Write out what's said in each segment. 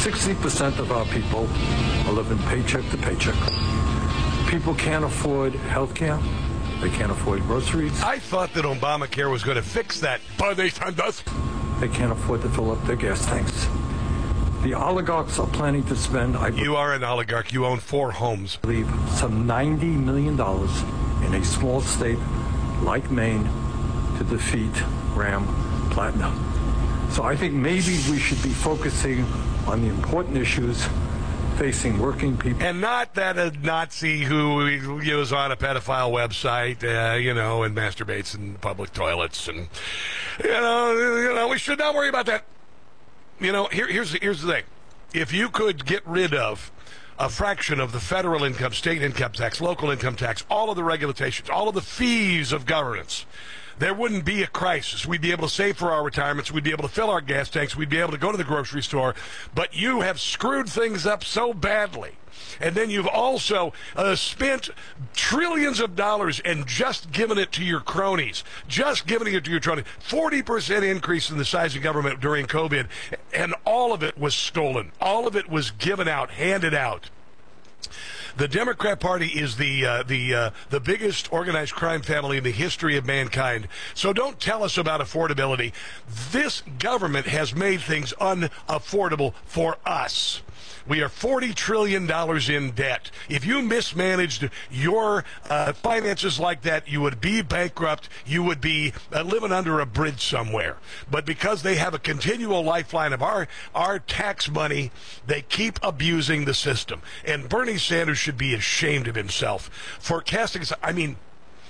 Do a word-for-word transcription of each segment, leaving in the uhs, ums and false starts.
sixty percent of our people are living paycheck to paycheck. People can't afford health care. They can't afford groceries. I thought that Obamacare was going to fix that, but they found us. They can't afford to fill up their gas tanks. The oligarchs are planning to spend, I You are an oligarch. You own four homes. believe, some ninety million dollars in a small state like Maine to defeat Graham Plattner. So I think maybe we should be focusing on the important issues facing working people. And not that a Nazi who is on a pedophile website, uh, you know, and masturbates in public toilets. And, you know, you know, we should not worry about that. You know, here, here's, here's the thing. If you could get rid of a fraction of the federal income, state income tax, local income tax, all of the regulations, all of the fees of governance, there wouldn't be a crisis. We'd be able to save for our retirements. We'd be able to fill our gas tanks. We'd be able to go to the grocery store. But you have screwed things up so badly. And then you've also uh, spent trillions of dollars and just given it to your cronies, just giving it to your cronies. forty percent increase in the size of government during COVID, and all of it was stolen. All of it was given out, handed out. The Democrat Party is the uh, the uh, the biggest organized crime family in the history of mankind. So don't tell us about affordability. This government has made things unaffordable for us. We are forty trillion dollars in debt. If you mismanaged your uh, finances like that, you would be bankrupt. You would be uh, living under a bridge somewhere. But because they have a continual lifeline of our, our tax money, they keep abusing the system. And Bernie Sanders should be ashamed of himself for casting. I mean,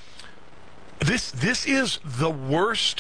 this this is the worst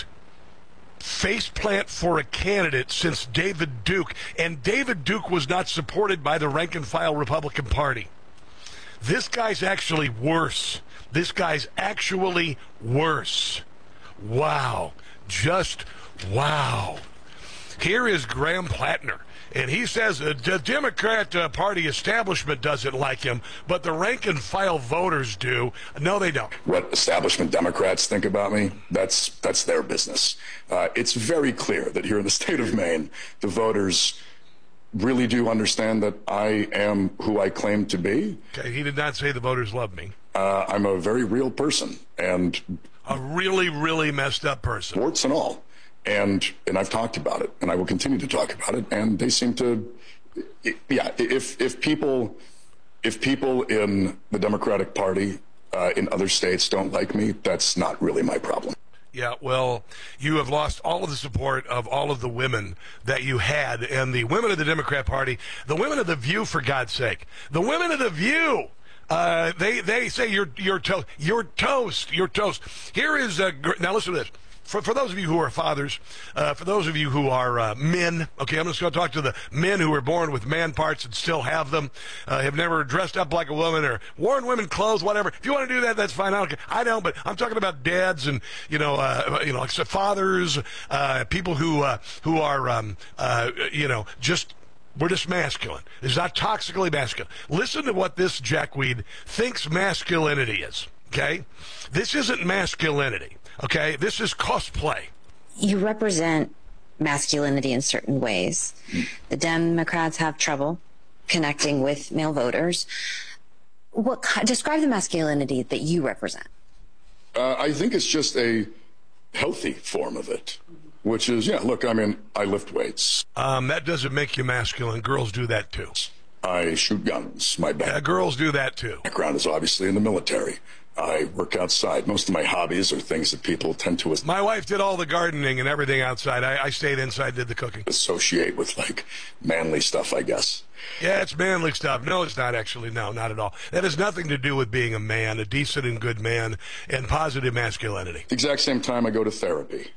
faceplant for a candidate since David Duke, and David Duke was not supported by the rank-and-file Republican Party. This guy's actually worse. This guy's actually worse. Wow. Just wow. Here is Graham Plattner, and he says the Democrat uh, Party establishment doesn't like him, but the rank-and-file voters do. No, they don't. What establishment Democrats think about me, that's that's their business. Uh, it's very clear that here in the state of Maine, the voters really do understand that I am who I claim to be. Okay, he did not say the voters love me. Uh, I'm a very real person, and a really, really messed up person. Warts and all. And and I've talked about it, and I will continue to talk about it. And they seem to, yeah. If if people if people in the Democratic Party uh, in other states don't like me, that's not really my problem. Yeah, well, you have lost all of the support of all of the women that you had, and the women of the Democrat Party, the women of The View, for God's sake, the women of The View. Uh, they they say you're you're to- you're toast, you're toast. Here is a now listen to this. For, for those of you who are fathers, uh, for those of you who are uh, men, okay, I'm just going to talk to the men who were born with man parts and still have them, uh, have never dressed up like a woman or worn women clothes, whatever. If you want to do that, that's fine. I don't care. I don't, but I'm talking about dads and, you know, uh, you know, like fathers, uh, people who, uh, who are, um, uh, you know, just, we're just masculine. It's not toxically masculine. Listen to what this jackweed thinks masculinity is, okay? This isn't masculinity. Okay, this is cosplay. You represent masculinity in certain ways. The Democrats have trouble connecting with male voters. What describe the masculinity that you represent? Uh, I think it's just a healthy form of it, which is, yeah, look, I mean, I lift weights. Um, that doesn't make you masculine. Girls do that too. I shoot guns. My back- yeah, girls do that too. background is obviously in the military. I work outside. Most of my hobbies are things that people tend to... My wife did all the gardening and everything outside. I, I stayed inside, did the cooking. ...associate with, like, manly stuff, I guess. Yeah, it's manly stuff. No, it's not actually. No, not at all. That has nothing to do with being a man, a decent and good man, and positive masculinity. At the exact same time I go to therapy,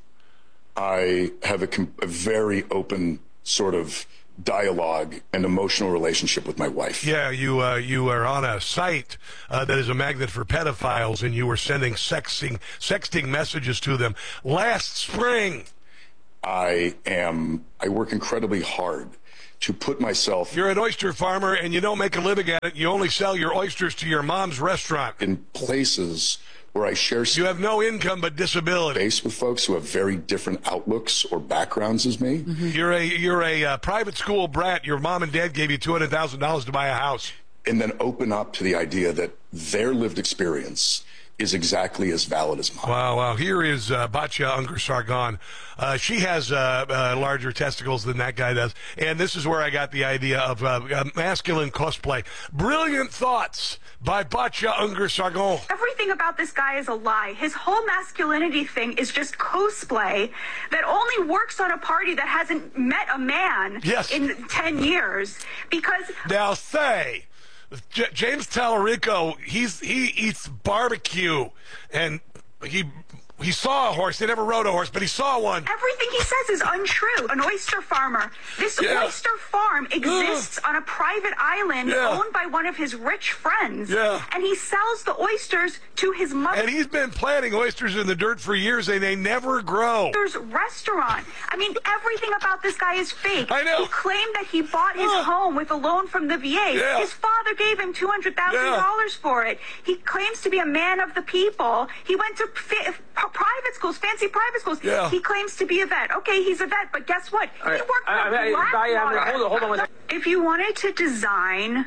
I have a, com- a very open sort of dialogue and emotional relationship with my wife. Yeah, you uh, you are on a site uh, that is a magnet for pedophiles, and you were sending sexting sexting messages to them last spring. I am. I work incredibly hard to put myself... You're an oyster farmer, and you don't make a living at it. You only sell your oysters to your mom's restaurant. ...in places where I share You have no income but disability. space with folks who have very different outlooks or backgrounds as me. Mm-hmm. You're a you're a uh, private school brat. Your mom and dad gave you two hundred thousand dollars to buy a house. And then open up to the idea that their lived experience is exactly as valid as mine. Wow, wow. Here is uh, Batya Ungar-Sargon. Uh, she has uh, uh, larger testicles than that guy does. And this is where I got the idea of uh, uh, masculine cosplay. Brilliant thoughts by Batya Ungar-Sargon. Everything about this guy is a lie. His whole masculinity thing is just cosplay that only works on a party that hasn't met a man Yes. in ten years. Because Now say, J- James Tallarico, he's he eats barbecue, and he he saw a horse. He never rode a horse, but he saw one. everything he says is untrue. An oyster farmer. This Yeah. oyster farm exists on a private island Yeah. owned by one of his rich friends. Yeah. And he sells the oysters to his mother. And he's been planting oysters in the dirt for years, and they never grow. There's restaurant. I mean, everything about this guy is fake. I know. He claimed that he bought his Uh. home with a loan from the V A. Yeah. His father gave him two hundred thousand dollars Yeah. for it. He claims to be a man of the people. He went to fi- private schools, fancy private schools. Yeah. He claims to be a vet. Okay, he's a vet, but guess what? He right. worked for I- I- I- Blackwater. I- hold on, hold on one second. If you wanted to design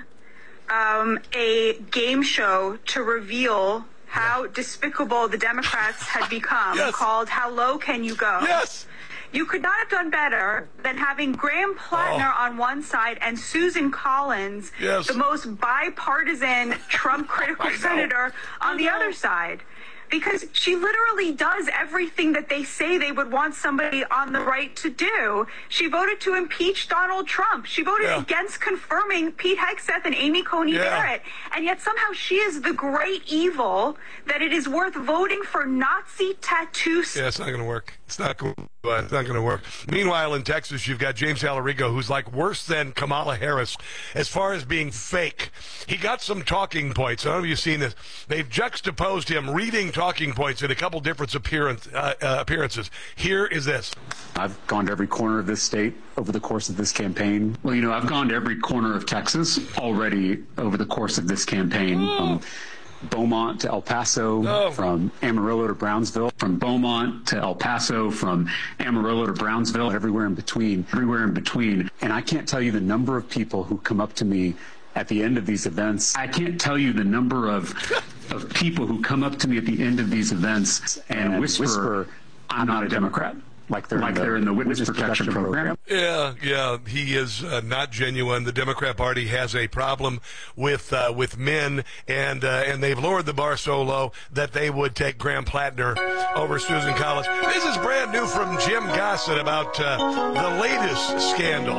um, a game show to reveal how despicable the Democrats had become, Yes. called How Low Can You Go? Yes. You could not have done better than having Graham Plattner Oh. on one side and Susan Collins, Yes. the most bipartisan Trump critical I know. senator, on the other side. Because she literally does everything that they say they would want somebody on the right to do. She voted to impeach Donald Trump. She voted Yeah. against confirming Pete Hegseth and Amy Coney Yeah. Barrett. And yet somehow she is the great evil that it is worth voting for Nazi tattoos. Yeah, it's not going to work. It's not going. Uh, it's not going to work. Meanwhile, in Texas, you've got James Tallarico, who's like worse than Kamala Harris as far as being fake. He got some talking points. I don't know if you've seen this. They've juxtaposed him reading talking points in a couple different appearance, uh, uh, appearances. Here is this. I've gone to every corner of this state over the course of this campaign. Well, you know, I've gone to every corner of Texas already over the course of this campaign. From Beaumont to El Paso, Oh. from Amarillo to Brownsville, from Beaumont to El Paso, from Amarillo to Brownsville, everywhere in between, everywhere in between. And I can't tell you the number of people who come up to me at the end of these events. I can't tell you the number of of people who come up to me at the end of these events and, and whisper, whisper, I'm not a Democrat. Like they're, like in, the they're in the witness, witness protection, protection program. Yeah, yeah, he is uh, not genuine. The Democrat Party has a problem with uh, with men, and uh, and they've lowered the bar so low that they would take Graham Plattner over Susan Collins. This is brand new from Jim Gossett about uh, the latest scandal,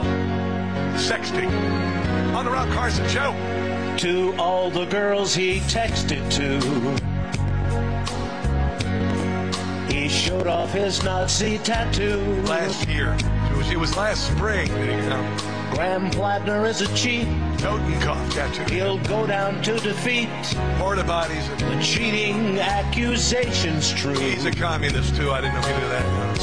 sexting, on the Rob Carson Show. To all the girls he texted to, he showed off his Nazi tattoo. Last year, it was, it was last spring that he um, Graham Plattner is a cheat. Totenkopf tattoo. He'll go down to defeat. Porta bodies. The cheating accusations true. He's a communist too. I didn't know he knew that.